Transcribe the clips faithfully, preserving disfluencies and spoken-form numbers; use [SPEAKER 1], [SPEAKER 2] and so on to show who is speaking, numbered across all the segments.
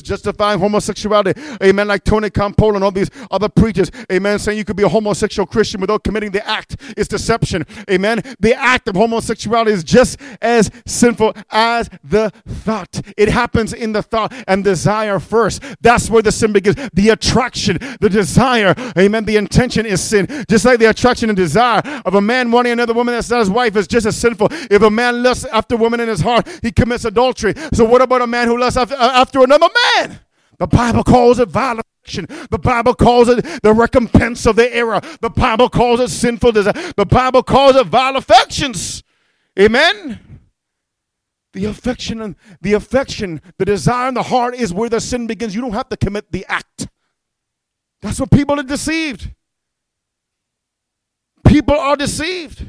[SPEAKER 1] justifying homosexuality. Amen. Like Tony Campolo and all these other preachers. Amen. Saying you could be a homosexual Christian without committing the act. It's deception. Amen. The act of homosexuality is just as sinful as the thought. It happens in the thought and desire first. That's where the sin begins. The attraction, the desire. Amen. The intention is sin. Just like the attraction and desire of a man wanting another woman that's not his wife is just as sinful. If a man lusts after a woman in his heart, he commits adultery. So what about a man who lusts after, uh, after another man? The Bible calls it violation. The Bible calls it the recompense of the error. The Bible calls it sinful desire. The Bible calls it vile affections. Amen. The affection and the affection, the desire in the heart is where the sin begins. You don't have to commit the act. That's what people are deceived. People are deceived.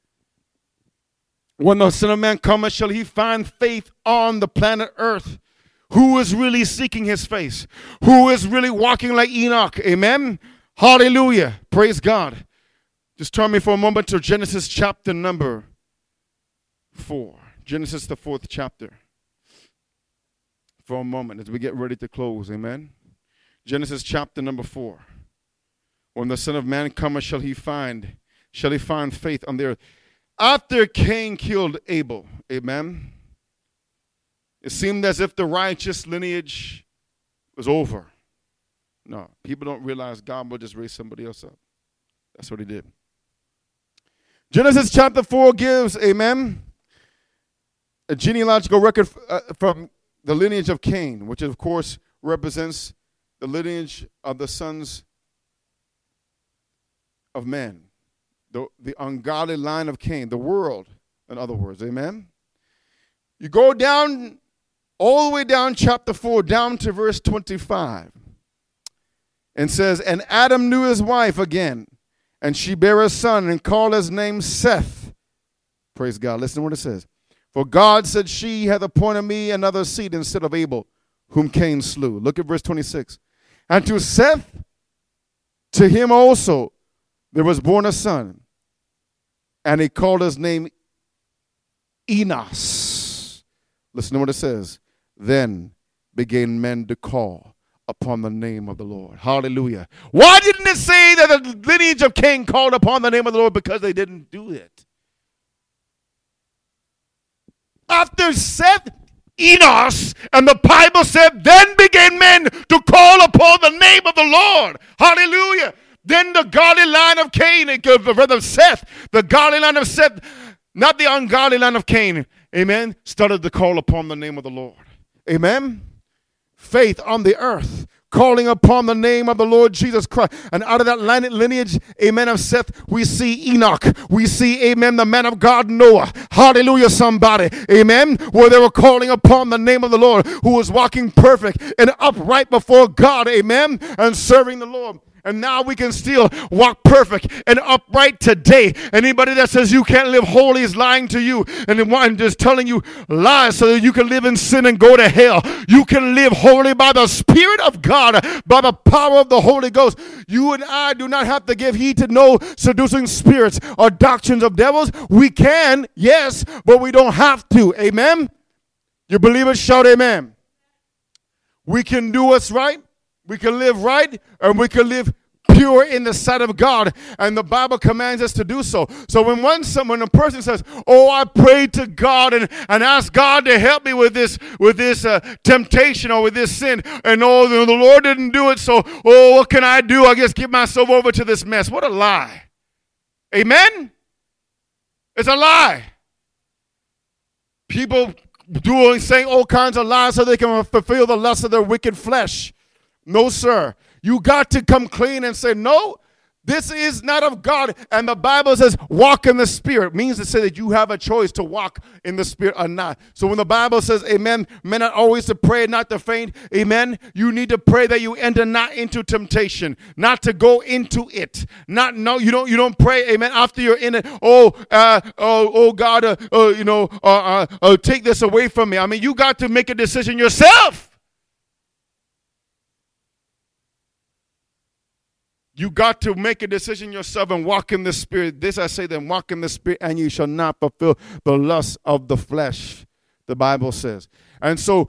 [SPEAKER 1] When the Son of Man cometh, shall he find faith on the planet earth? Who is really seeking his face? Who is really walking like Enoch? Amen? Hallelujah. Praise God. Just turn me for a moment to Genesis chapter number four. Genesis, the fourth chapter. For a moment as we get ready to close. Amen? Genesis chapter number four. When the Son of Man cometh, shall he find, shall he find faith on the earth? After Cain killed Abel, amen, it seemed as if the righteous lineage was over. No, people don't realize God will just raise somebody else up. That's what he did. Genesis chapter four gives, amen, a genealogical record uh, from the lineage of Cain, which of course represents the lineage of the sons of men. The, the ungodly line of Cain, the world, in other words, amen? You go down, all the way down chapter four, down to verse twenty-five, and says, and Adam knew his wife again, and she bare a son, and called his name Seth. Praise God. Listen to what it says. For God said, she hath appointed me another seed instead of Abel, whom Cain slew. Look at verse twenty-six. And to Seth, to him also, there was born a son, and he called his name Enos. Listen to what it says. Then began men to call upon the name of the Lord. Hallelujah. Why didn't it say that the lineage of Cain called upon the name of the Lord? Because they didn't do it. After Seth, Enos, and the Bible said, then began men to call upon the name of the Lord. Hallelujah. Then the godly line of Cain, rather Seth, the godly line of Seth, not the ungodly line of Cain, amen, started to call upon the name of the Lord. Amen. Faith on the earth, calling upon the name of the Lord Jesus Christ. And out of that lineage, amen, of Seth, we see Enoch. We see, amen, the man of God, Noah. Hallelujah, somebody. Amen. Where they were calling upon the name of the Lord, who was walking perfect and upright before God. Amen. And serving the Lord. And now we can still walk perfect and upright today. Anybody that says you can't live holy is lying to you and just telling you lies so that you can live in sin and go to hell. You can live holy by the Spirit of God, by the power of the Holy Ghost. You and I do not have to give heed to no seducing spirits or doctrines of devils. We can, yes, but we don't have to. Amen? You believe it? Shout amen. We can do what's right. We can live right, and we can live pure in the sight of God, and the Bible commands us to do so. So when one someone a person says, "Oh, I prayed to God and, and asked God to help me with this with this uh, temptation or with this sin, and oh, the, the Lord didn't do it, so oh, what can I do? I guess give myself over to this mess." What a lie! Amen. It's a lie. People doing saying all kinds of lies so they can fulfill the lust of their wicked flesh. No, sir. You got to come clean and say, no, this is not of God. And the Bible says walk in the Spirit. Means to say that you have a choice to walk in the Spirit or not. So when the Bible says, amen, men are always to pray, not to faint. Amen. You need to pray that you enter not into temptation, not to go into it. Not no, you don't you don't pray, amen, after you're in it. Oh, uh, oh, oh God, uh, uh, you know, uh, uh, uh, take this away from me. I mean, you got to make a decision yourself. You got to make a decision yourself and walk in the Spirit. This I say then, walk in the Spirit, and you shall not fulfill the lust of the flesh, the Bible says. And so